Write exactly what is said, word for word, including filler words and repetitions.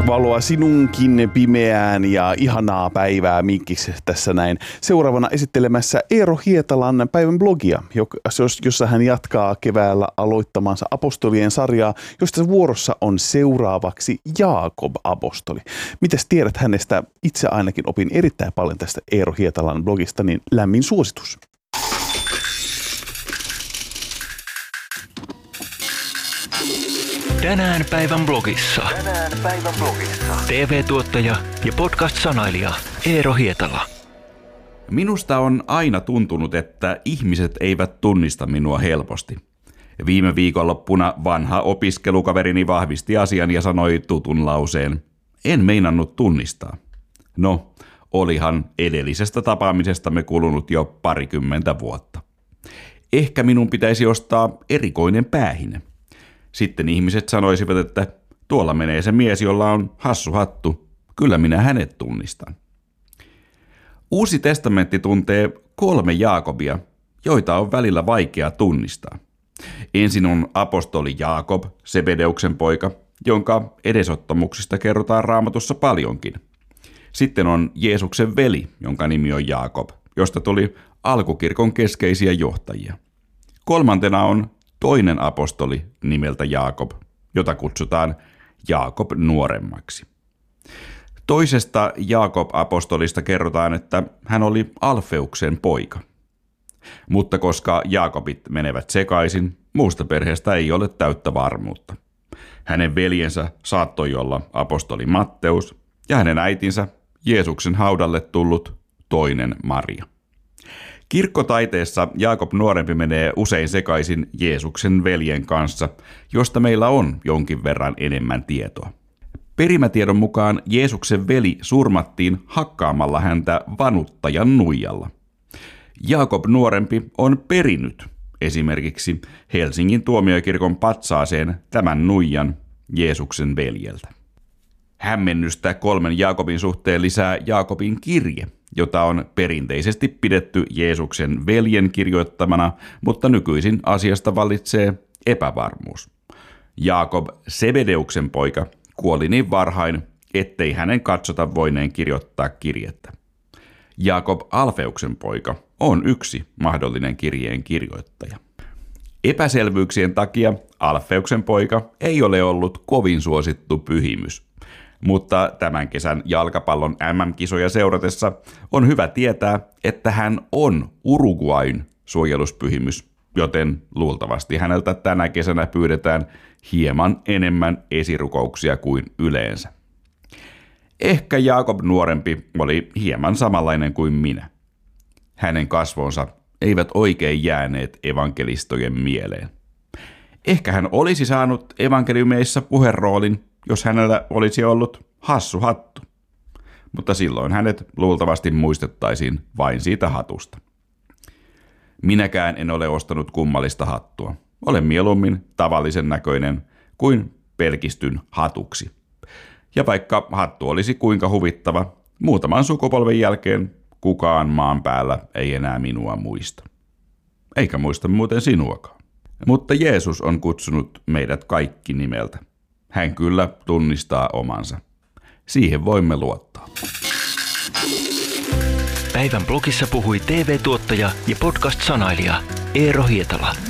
valoa sinunkin pimeään ja ihanaa päivää Mikkis tässä näin. Seuraavana esittelemässä Eero Hietalan päivän blogia, jossa hän jatkaa keväällä aloittamansa apostolien sarjaa, josta vuorossa on seuraavaksi Jaakob apostoli. Mitäs tiedät hänestä? Itse ainakin opin erittäin paljon tästä Eero Hietalan blogista, niin lämmin suositus. Tänään päivän blogissa. Tänään päivän blogissa. T V-tuottaja ja podcast-sanailija Eero Hietala. Minusta on aina tuntunut, että ihmiset eivät tunnista minua helposti. Viime viikonloppuna vanha opiskelukaverini vahvisti asian ja sanoi tutun lauseen. En meinannut tunnistaa. No, olihan edellisestä tapaamisestamme kulunut jo parikymmentä vuotta. Ehkä minun pitäisi ostaa erikoinen päähine. Sitten ihmiset sanoisivat, että tuolla menee se mies, jolla on hassu hattu. Kyllä minä hänet tunnistan. Uusi testamentti tuntee kolme Jaakobia, joita on välillä vaikea tunnistaa. Ensin on apostoli Jaakob, Sebedeuksen poika, jonka edesottamuksista kerrotaan Raamatussa paljonkin. Sitten on Jeesuksen veli, jonka nimi on Jaakob, josta tuli alkukirkon keskeisiä johtajia. Kolmantena on toinen apostoli nimeltä Jaakob, jota kutsutaan Jaakob nuoremmaksi. Toisesta Jaakob-apostolista kerrotaan, että hän oli Alfeuksen poika. Mutta koska Jaakobit menevät sekaisin, muusta perheestä ei ole täyttä varmuutta. Hänen veljensä saattoi olla apostoli Matteus ja hänen äitinsä Jeesuksen haudalle tullut toinen Maria. Kirkkotaiteessa Jaakob nuorempi menee usein sekaisin Jeesuksen veljen kanssa, josta meillä on jonkin verran enemmän tietoa. Perimätiedon mukaan Jeesuksen veli surmattiin hakkaamalla häntä vanuttajan nuijalla. Jaakob nuorempi on perinyt esimerkiksi Helsingin tuomiokirkon patsaaseen tämän nuijan Jeesuksen veljeltä. Hämmennystä kolmen Jaakobin suhteen lisää Jaakobin kirje, jota on perinteisesti pidetty Jeesuksen veljen kirjoittamana, mutta nykyisin asiasta vallitsee epävarmuus. Jaakob, Sebedeuksen poika, kuoli niin varhain, ettei hänen katsota voineen kirjoittaa kirjettä. Jaakob, Alfeuksen poika, on yksi mahdollinen kirjeen kirjoittaja. Epäselvyyksien takia Alfeuksen poika ei ole ollut kovin suosittu pyhimys. Mutta tämän kesän jalkapallon M M-kisoja seuratessa on hyvä tietää, että hän on Uruguayn suojeluspyhimys, joten luultavasti häneltä tänä kesänä pyydetään hieman enemmän esirukouksia kuin yleensä. Ehkä Jaakob nuorempi oli hieman samanlainen kuin minä. Hänen kasvonsa eivät oikein jääneet evankelistojen mieleen. Ehkä hän olisi saanut evankeliumeissa puheroolin, jos hänellä olisi ollut hassu hattu. Mutta silloin hänet luultavasti muistettaisiin vain siitä hatusta. Minäkään en ole ostanut kummallista hattua. Olen mieluummin tavallisen näköinen kuin pelkistyn hatuksi. Ja vaikka hattu olisi kuinka huvittava, muutaman sukupolven jälkeen kukaan maan päällä ei enää minua muista. Eikä muista muuten sinuakaan. Mutta Jeesus on kutsunut meidät kaikki nimeltä. Hän kyllä tunnistaa omansa. Siihen voimme luottaa. Päivän blogissa puhui T V-tuottaja ja podcast-sanailija Eero Hietala.